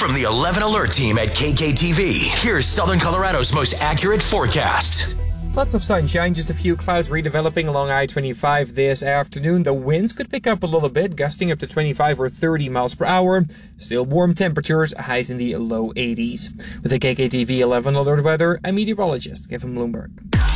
From the 11 Alert team at KKTV, here's Southern Colorado's most accurate forecast. Lots of sunshine, just a few clouds redeveloping along I-25 this afternoon. The winds could pick up a little bit, gusting up to 25 or 30 miles per hour. Still warm temperatures, highs in the low 80s. With the KKTV 11 Alert weather, I'm meteorologist Kevin Bloomberg.